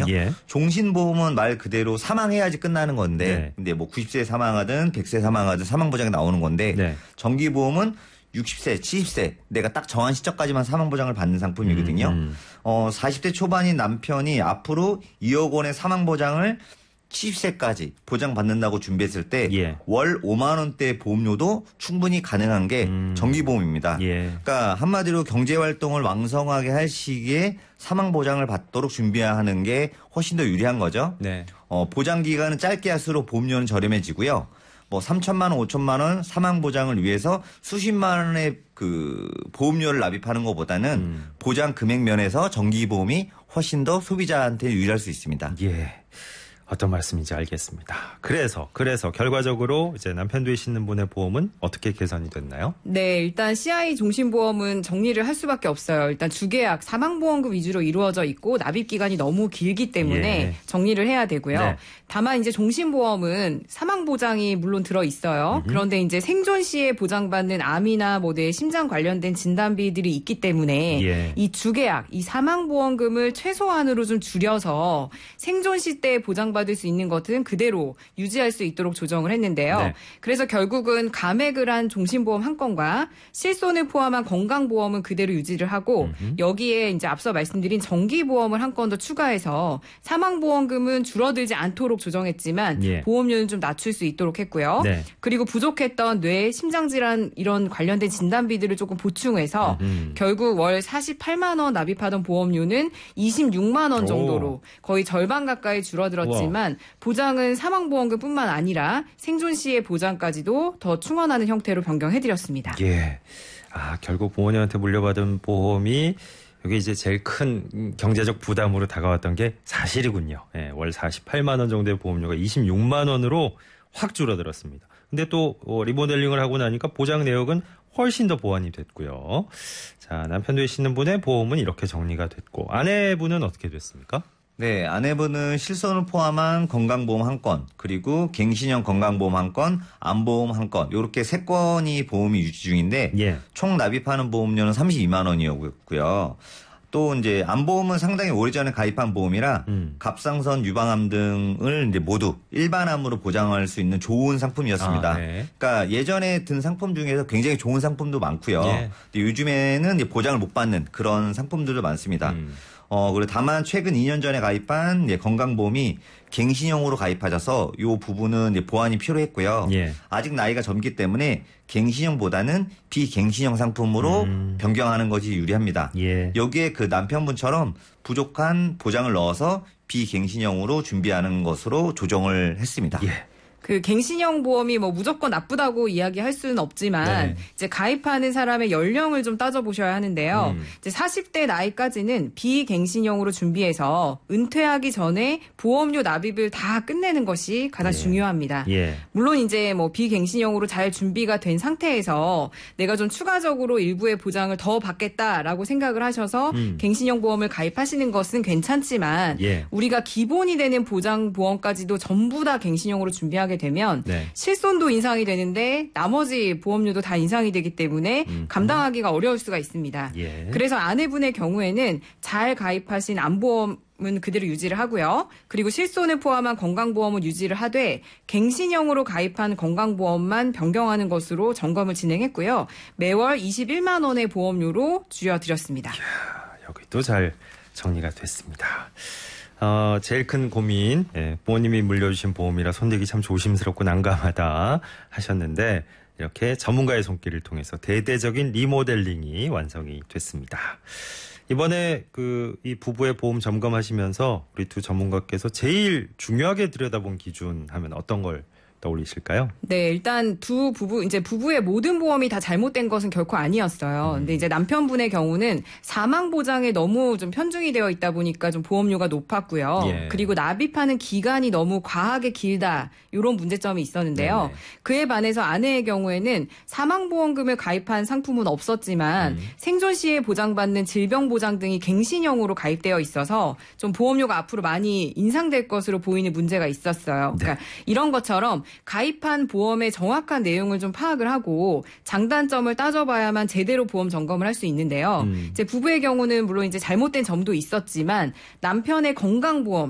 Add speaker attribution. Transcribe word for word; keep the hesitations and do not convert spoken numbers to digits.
Speaker 1: 거거든요.
Speaker 2: 예.
Speaker 1: 종신보험은 말 그대로 사망해야지 끝나는 건데
Speaker 2: 네.
Speaker 1: 근데 뭐 구십 세 사망하든 백 세 사망하든 사망보장이 나오는 건데
Speaker 2: 네.
Speaker 1: 정기보험은 육십 세, 칠십 세 내가 딱 정한 시점까지만 사망보장을 받는 상품이거든요.
Speaker 2: 음, 음.
Speaker 1: 어, 사십 대 초반인 남편이 앞으로 이억 원의 사망보장을 칠십 세까지 보장받는다고 준비했을 때 월
Speaker 2: 예.
Speaker 1: 오만 원대 보험료도 충분히 가능한 게
Speaker 2: 음.
Speaker 1: 정기보험입니다.
Speaker 2: 예.
Speaker 1: 그러니까 한마디로 경제활동을 왕성하게 할 시기에 사망보장을 받도록 준비하는 게 훨씬 더 유리한 거죠.
Speaker 2: 네.
Speaker 1: 어, 보장기간은 짧게 할수록 보험료는 저렴해지고요. 뭐 삼천만 원, 오천만 원 사망보장을 위해서 수십만 원의 그 보험료를 납입하는 것보다는
Speaker 2: 음.
Speaker 1: 보장 금액 면에서 정기보험이 훨씬 더 소비자한테 유리할 수 있습니다.
Speaker 2: 예. 어떤 말씀인지 알겠습니다. 그래서 그래서 결과적으로 이제 남편 되시는 분의 보험은 어떻게 개선이 됐나요?
Speaker 3: 네, 일단 씨아이 종신보험은 정리를 할 수밖에 없어요. 일단 주계약, 사망보험금 위주로 이루어져 있고 납입 기간이 너무 길기 때문에
Speaker 2: 예.
Speaker 3: 정리를 해야 되고요.
Speaker 2: 네.
Speaker 3: 다만 이제 종신보험은 사망보장이 물론 들어 있어요.
Speaker 2: 음흠.
Speaker 3: 그런데 이제 생존 시에 보장받는 암이나 뭐 뇌 심장 관련된 진단비들이 있기 때문에
Speaker 2: 예.
Speaker 3: 이 주계약, 이 사망보험금을 최소한으로 좀 줄여서 생존 시 때 보장받을 수 있는 것은 그대로 유지할 수 있도록 조정을 했는데요.
Speaker 2: 네.
Speaker 3: 그래서 결국은 감액을 한 종신보험 한 건과 실손을 포함한 건강보험은 그대로 유지를 하고
Speaker 2: 음흠.
Speaker 3: 여기에 이제 앞서 말씀드린 정기보험을 한 건 더 추가해서 사망보험금은 줄어들지 않도록 조정했지만
Speaker 2: 예.
Speaker 3: 보험료는 좀 낮출 수 있도록 했고요.
Speaker 2: 네.
Speaker 3: 그리고 부족했던 뇌, 심장질환 이런 관련된 진단비들을 조금 보충해서
Speaker 2: 음흠.
Speaker 3: 결국 월 사십팔만 원 납입하던 보험료는 이십육만 원 정도로
Speaker 2: 오.
Speaker 3: 거의 절반 가까이 줄어들었지만 보장은 사망보험금뿐만 아니라 생존 시의 보장까지도 더 충원하는 형태로 변경해드렸습니다.
Speaker 2: 예. 아, 결국 부모님한테 물려받은 보험이 여기 이제 제일 큰 경제적 부담으로 다가왔던 게 사실이군요. 예, 월 사십팔만 원 정도의 보험료가 이십육만 원으로 확 줄어들었습니다. 근데 또 어, 리모델링을 하고 나니까 보장 내역은 훨씬 더 보완이 됐고요. 자, 남편 되시는 분의 보험은 이렇게 정리가 됐고 아내분은 어떻게 됐습니까?
Speaker 1: 네, 아내분은 실손을 포함한 건강보험 한 건, 그리고 갱신형 건강보험 한 건, 암보험 한 건, 이렇게 세 건이 보험이 유지 중인데
Speaker 2: 예.
Speaker 1: 총 납입하는 보험료는 삼십이만 원이었고요. 또 이제 암보험은 상당히 오래전에 가입한 보험이라
Speaker 2: 음.
Speaker 1: 갑상선, 유방암 등을 이제 모두 일반암으로 보장할 수 있는 좋은 상품이었습니다.
Speaker 2: 아, 네.
Speaker 1: 그러니까 예전에 든 상품 중에서 굉장히 좋은 상품도 많고요.
Speaker 2: 예.
Speaker 1: 근데 요즘에는 이제 보장을 못 받는 그런 상품들도 많습니다.
Speaker 2: 음.
Speaker 1: 어, 그리고 다만 최근 이 년 전에 가입한 예, 건강보험이 갱신형으로 가입하셔서 이 부분은 이제 보완이 필요했고요.
Speaker 2: 예.
Speaker 1: 아직 나이가 젊기 때문에 갱신형보다는 비갱신형 상품으로
Speaker 2: 음.
Speaker 1: 변경하는 것이 유리합니다.
Speaker 2: 예.
Speaker 1: 여기에 그 남편분처럼 부족한 보장을 넣어서 비갱신형으로 준비하는 것으로 조정을 했습니다.
Speaker 2: 예.
Speaker 3: 그 갱신형 보험이 뭐 무조건 나쁘다고 이야기할 수는 없지만
Speaker 2: 네.
Speaker 3: 이제 가입하는 사람의 연령을 좀 따져보셔야 하는데요.
Speaker 2: 음.
Speaker 3: 이제 사십 대 나이까지는 비갱신형으로 준비해서 은퇴하기 전에 보험료 납입을 다 끝내는 것이 가장
Speaker 2: 예.
Speaker 3: 중요합니다.
Speaker 2: 예.
Speaker 3: 물론 이제 뭐 비갱신형으로 잘 준비가 된 상태에서 내가 좀 추가적으로 일부의 보장을 더 받겠다라고 생각을 하셔서
Speaker 2: 음.
Speaker 3: 갱신형 보험을 가입하시는 것은 괜찮지만
Speaker 2: 예.
Speaker 3: 우리가 기본이 되는 보장 보험까지도 전부 다 갱신형으로 준비하게 되면
Speaker 2: 네.
Speaker 3: 실손도 인상이 되는데 나머지 보험료도 다 인상이 되기 때문에
Speaker 2: 음.
Speaker 3: 감당하기가 어려울 수가 있습니다.
Speaker 2: 예.
Speaker 3: 그래서 아내분의 경우에는 잘 가입하신 암보험 은 그대로 유지를 하고요. 그리고 실손을 포함한 건강보험은 유지를 하되 갱신형으로 가입한 건강보험만 변경하는 것으로 점검을 진행했고요. 매월 이십일만 원의 보험료로 줄여드렸습니다.
Speaker 2: 여기도 잘 정리가 됐습니다. 어, 제일 큰 고민, 예, 부모님이 물려주신 보험이라 손대기 참 조심스럽고 난감하다 하셨는데 이렇게 전문가의 손길을 통해서 대대적인 리모델링이 완성이 됐습니다. 이번에 그 이 부부의 보험 점검하시면서 우리 두 전문가께서 제일 중요하게 들여다본 기준 하면 어떤 걸 떠올리실까요?
Speaker 3: 네, 일단 두 부부, 이제 부부의 모든 보험이 다 잘못된 것은 결코 아니었어요. 근데 이제 남편분의 경우는 사망 보장에 너무 좀 편중이 되어 있다 보니까 좀 보험료가 높았고요.
Speaker 2: 예.
Speaker 3: 그리고 납입하는 기간이 너무 과하게 길다, 이런 문제점이 있었는데요.
Speaker 2: 네네.
Speaker 3: 그에 반해서 아내의 경우에는 사망보험금을 가입한 상품은 없었지만
Speaker 2: 음.
Speaker 3: 생존 시에 보장받는 질병보장 등이 갱신형으로 가입되어 있어서 좀 보험료가 앞으로 많이 인상될 것으로 보이는 문제가 있었어요.
Speaker 2: 네.
Speaker 3: 그러니까 이런 것처럼 가입한 보험의 정확한 내용을 좀 파악을 하고 장단점을 따져봐야만 제대로 보험 점검을 할 수 있는데요.
Speaker 2: 음.
Speaker 3: 이제 부부의 경우는 물론 이제 잘못된 점도 있었지만 남편의 건강보험